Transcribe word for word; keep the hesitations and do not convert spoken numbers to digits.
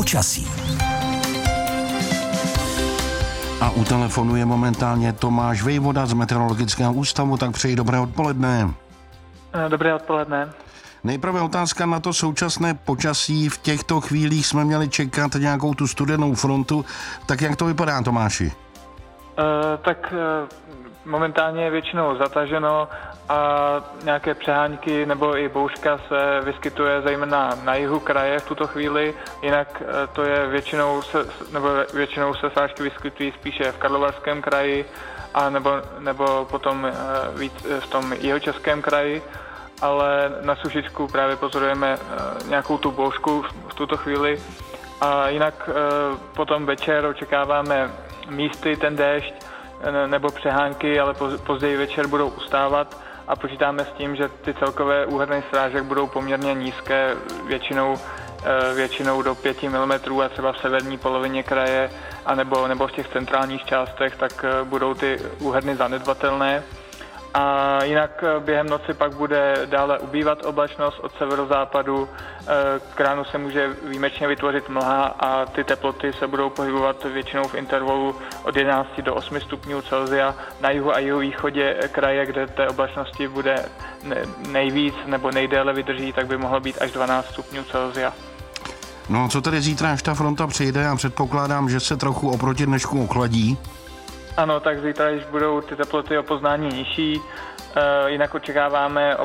Počasí. A u telefonu je momentálně Tomáš Vejvoda z Meteorologického ústavu, tak přeji dobré odpoledne. Dobré odpoledne. Nejprve otázka na to současné počasí. V těchto chvílích jsme měli čekat nějakou tu studenou frontu. Tak jak to vypadá, Tomáši? Uh, tak uh, momentálně je většinou zataženo a nějaké přehánky nebo i bouřka se vyskytuje zejména na jihu kraje v tuto chvíli. Jinak uh, to je většinou se, nebo většinou se srážky vyskytují spíše v Karlovarském kraji a nebo, nebo potom uh, víc v tom jihočeském kraji. Ale na Sušicku právě pozorujeme uh, nějakou tu bouřku v tuto chvíli. A jinak uh, potom večer očekáváme místy ten déšť nebo přehánky, ale později večer budou ustávat a počítáme s tím, že ty celkové úhrny srážek budou poměrně nízké, většinou, většinou do pěti milimetrů a třeba v severní polovině kraje a nebo, nebo v těch centrálních částech, tak budou ty úhrny zanedbatelné. A jinak během noci pak bude dále ubývat oblačnost od severozápadu. K ránu se může výjimečně vytvořit mlha a ty teploty se budou pohybovat většinou v intervalu od jedenácti do osmi stupňů Celsia. Na jihu a jihovýchodě kraje, kde té oblačnosti bude nejvíc nebo nejdéle vydrží, tak by mohlo být až dvanáct stupňů Celsia. No co tedy zítra, až ta fronta přijde, a předpokládám, že se trochu oproti dnešku ochladí? Ano, tak zítra již budou ty teploty o poznání nižší, jinak očekáváme